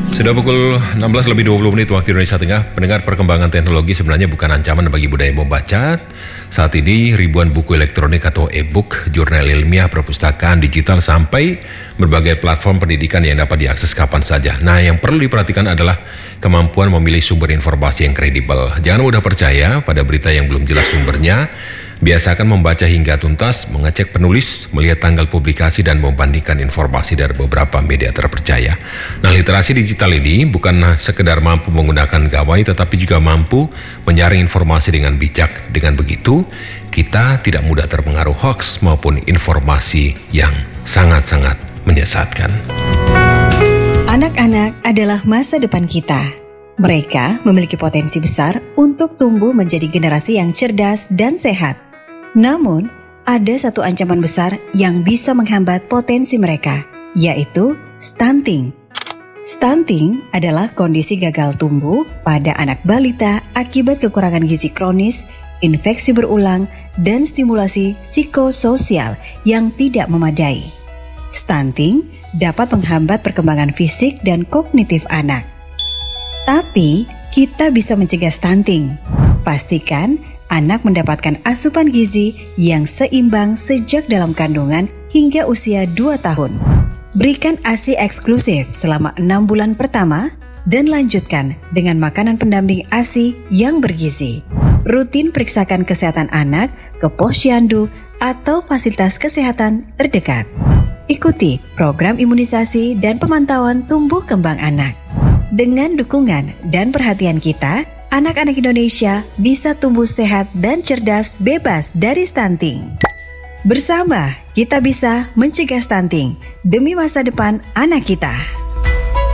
Sudah pukul 16:20 waktu Indonesia Tengah. Pendengar, perkembangan teknologi sebenarnya bukan ancaman bagi budaya membaca. Saat ini ribuan buku elektronik atau e-book, jurnal ilmiah, perpustakaan digital sampai berbagai platform pendidikan yang dapat diakses kapan saja. Nah, yang perlu diperhatikan adalah kemampuan memilih sumber informasi yang kredibel. Jangan mudah percaya pada berita yang belum jelas sumbernya. Biasakan membaca hingga tuntas, mengecek penulis, melihat tanggal publikasi, dan membandingkan informasi dari beberapa media terpercaya. Nah, literasi digital ini bukan sekedar mampu menggunakan gawai, tetapi juga mampu menyaring informasi dengan bijak. Dengan begitu, kita tidak mudah terpengaruh hoaks maupun informasi yang sangat-sangat menyesatkan. Anak-anak adalah masa depan kita. Mereka memiliki potensi besar untuk tumbuh menjadi generasi yang cerdas dan sehat. Namun, ada satu ancaman besar yang bisa menghambat potensi mereka, yaitu stunting. Stunting adalah kondisi gagal tumbuh pada anak balita akibat kekurangan gizi kronis, infeksi berulang, dan stimulasi psikososial yang tidak memadai. Stunting dapat menghambat perkembangan fisik dan kognitif anak. Tapi, kita bisa mencegah stunting. Pastikan anak mendapatkan asupan gizi yang seimbang sejak dalam kandungan hingga usia 2 tahun. Berikan ASI eksklusif selama 6 bulan pertama dan lanjutkan dengan makanan pendamping ASI yang bergizi. Rutin periksakan kesehatan anak ke posyandu atau fasilitas kesehatan terdekat. Ikuti program imunisasi dan pemantauan tumbuh kembang anak. Dengan dukungan dan perhatian kita, anak-anak Indonesia bisa tumbuh sehat dan cerdas bebas dari stunting. Bersama, kita bisa mencegah stunting demi masa depan anak kita.